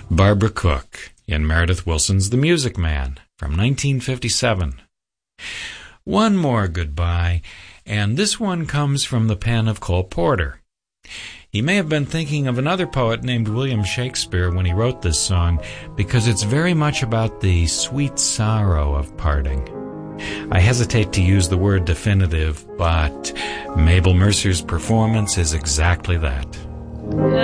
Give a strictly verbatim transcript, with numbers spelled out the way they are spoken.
Barbara Cook in Meredith Willson's The Music Man from nineteen fifty-seven. One more goodbye, and this one comes from the pen of Cole Porter. He may have been thinking of another poet named William Shakespeare when he wrote this song, because it's very much about the sweet sorrow of parting. I hesitate to use the word definitive, but Mabel Mercer's performance is exactly that.